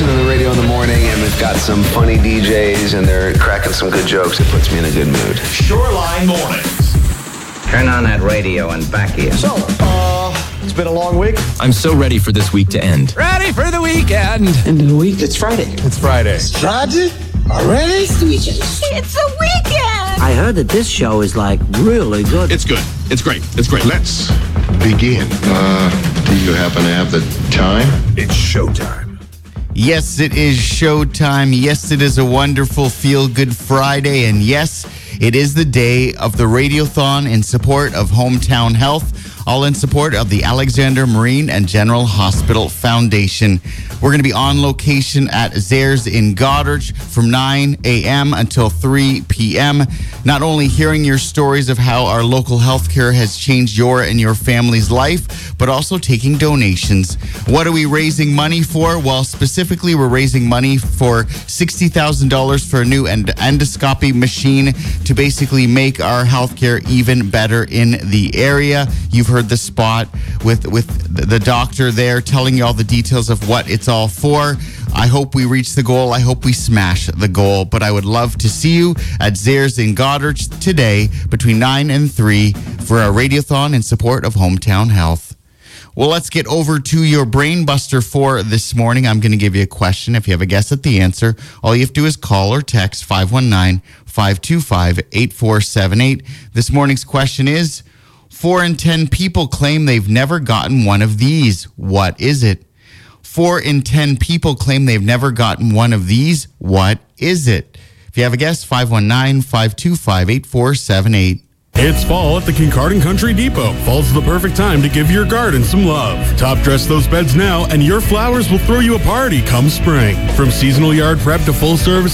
listening to the radio in the morning and we've got some funny DJs and they're cracking some good jokes, it puts me in a good mood. Shoreline Mornings. Turn on that radio and back here. So, it's been a long week. I'm so ready for this week to end. Ready for the weekend. End of the week. It's Friday. It's Friday. Friday? Already? It's the weekend. I heard that this show is like really good. It's good. It's great. It's great. Let's begin. Do you happen to have the time? It's showtime. Yes, it is showtime. Yes, it is a wonderful feel-good Friday. And yes, it is the day of the Radiothon in support of Hometown Health, all in support of the Alexander Marine and General Hospital Foundation. We're going to be on location at Zehrs in Goddard from 9 a.m. until 3 p.m. Not only hearing your stories of how our local healthcare has changed your and your family's life, but also taking donations. What are we raising money for? Well, specifically, we're raising money for $60,000 for a new endoscopy machine to basically make our healthcare even better in the area. You've heard the spot with the doctor there telling you all the details of what it's all for. I hope we reach the goal. I hope we smash the goal. But I would love to see you at Zehrs in Goddard today between 9 and 3 for a radiothon in support of Hometown Health. Well, let's get over to your brain buster for this morning. I'm going to give you a question. If you have a guess at the answer, all you have to do is call or text 519-525-8478. This morning's question is, 4 in 10 people claim they've never gotten one of these. What is it? 4 in 10 people claim they've never gotten one of these. What is it? If you have a guess, 519-525-8478. It's fall at the Kincardine Country Depot. Fall's the perfect time to give your garden some love. Top dress those beds now, and your flowers will throw you a party come spring. From seasonal yard prep to full service